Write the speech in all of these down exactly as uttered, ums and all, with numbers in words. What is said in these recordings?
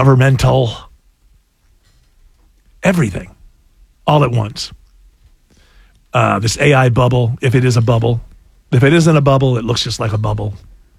governmental, everything, all at once. Uh, this A I bubble, if it is a bubble. If it isn't a bubble, it looks just like a bubble.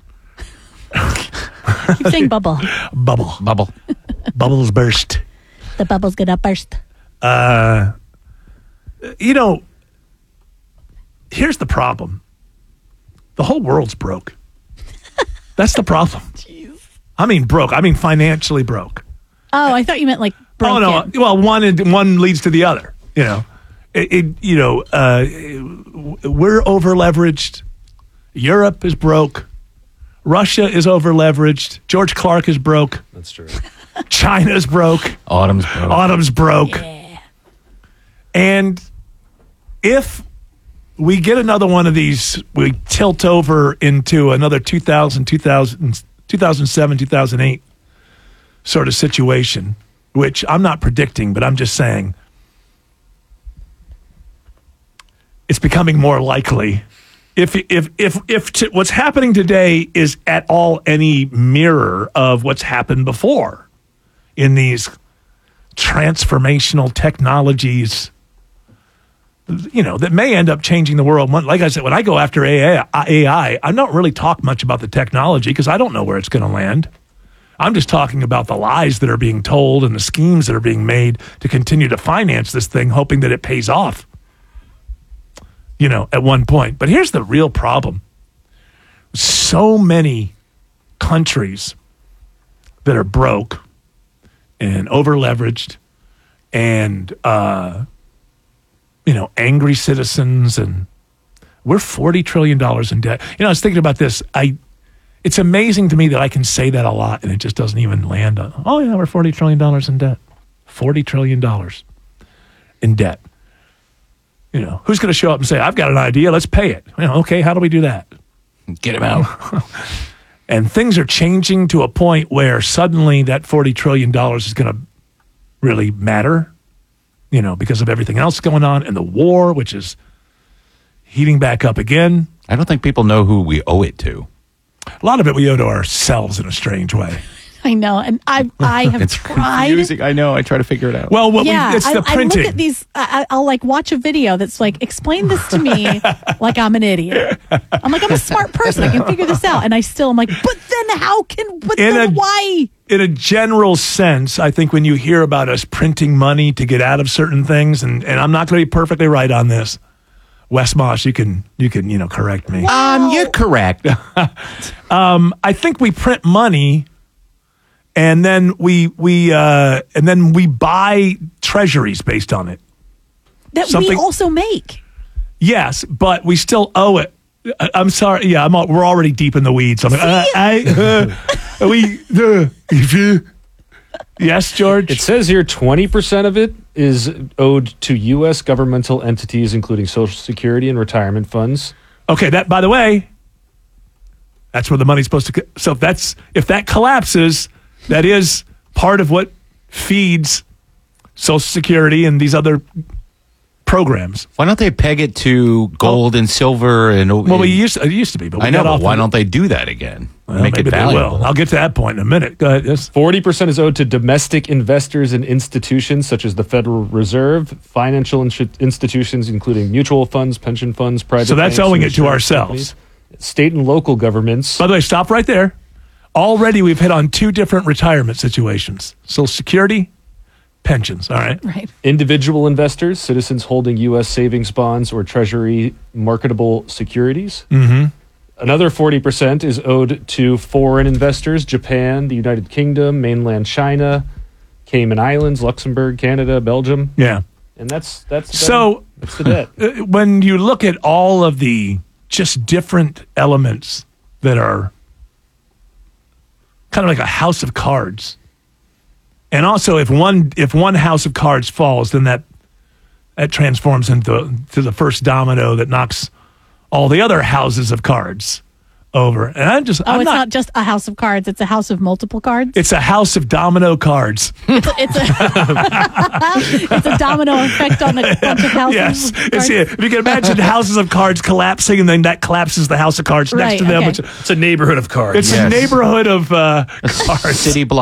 Keep saying bubble. Bubble. Bubble. Bubbles burst. The bubble's gonna burst. Uh, you know, here's the problem. The whole world's broke. That's the problem. Jeez. I mean broke. I mean financially broke. Oh, I thought you meant like broken. Oh, no. Well, one one leads to the other, you know. It, it, you know, uh, we're over leveraged. Europe is broke. Russia is over leveraged. George Clark is broke. That's true. China's broke. Autumn's broke. Autumn's broke. Yeah. And if we get another one of these, we tilt over into another two thousand, two thousand, two thousand seven, two thousand eight sort of situation, which I'm not predicting, but I'm just saying, it's becoming more likely. If if if if t- what's happening today is at all any mirror of what's happened before in these transformational technologies, you know, that may end up changing the world. Like I said, when I go after A I, A I, I don't really talk much about the technology because I don't know where it's going to land. I'm just talking about the lies that are being told and the schemes that are being made to continue to finance this thing, hoping that it pays off. You know, at one point. But here's the real problem. So many countries that are broke and over-leveraged and, uh, you know, angry citizens, and we're forty trillion dollars in debt. You know, I was thinking about this. I, it's amazing to me that I can say that a lot and it just doesn't even land on, oh, yeah, we're forty trillion dollars in debt. forty trillion dollars in debt. You know, who's going to show up and say, I've got an idea, let's pay it? You know, okay, how do we do that? Get him out. And things are changing to a point where suddenly that forty trillion dollars is going to really matter, you know, because of everything else going on and the war, which is heating back up again. I don't think people know who we owe it to. A lot of it we owe to ourselves in a strange way. I know, and I I have It's tried. confusing. I know. I try to figure it out. Well, what Yeah, we, it's I, the I printing. look at these. I, I'll like watch a video that's like, explain this to me like I'm an idiot. I'm like, I'm a smart person. I can figure this out, and I still am like, but then how can? But In then a- why? In a general sense, I think when you hear about us printing money to get out of certain things, and, and I'm not going to be perfectly right on this, Wes Moss, you can you can you know correct me. Um, you're correct. um, I think we print money, and then we we uh, and then we buy treasuries based on it. That Something- we also make. Yes, but we still owe it. I, I'm sorry. Yeah, I'm. All, we're already deep in the weeds. I'm like, uh, I, uh, we. Uh, if you, yes, George. It says here twenty percent of it is owed to U S governmental entities, including Social Security and retirement funds. Okay, that, by the way, that's where the money's supposed to. Co- so if that's if that collapses, that is part of what feeds Social Security and these other programs. Why don't they peg it to gold and silver? And Well, we used to, it used to be, but we I know. got But off why the- don't they do that again? Well, Make maybe it they valuable. will. I'll get to that point in a minute. Go ahead. Yes. forty percent is owed to domestic investors and institutions such as the Federal Reserve, financial ins- institutions including mutual funds, pension funds, private So that's banks, owing and it to insurance ourselves. companies, state and local governments. By the way, stop right there. Already we've hit on two different retirement situations. Social Security, pensions. All right. Right. Individual investors, citizens holding U S savings bonds or Treasury marketable securities. Mm-hmm. Another forty percent is owed to foreign investors, Japan, the United Kingdom, mainland China, Cayman Islands, Luxembourg, Canada, Belgium. Yeah. And that's that's So that's the debt. uh, when you look at all of the just different elements that are kind of like a house of cards, and also if one if one house of cards falls, then that that transforms into to the first domino that knocks all the other houses of cards over. And I'm just Oh, I'm it's not, not, just a house of cards. It's a house of multiple cards. it's a house of domino cards. It's a, it's a, it's a domino effect on a bunch of houses. Yes, of it's, cards. yeah, if you can imagine houses of cards collapsing, and then that collapses the house of cards next Right, to them. okay. It's, It's a neighborhood of cards. it's Yes. a neighborhood of uh, cards. City block.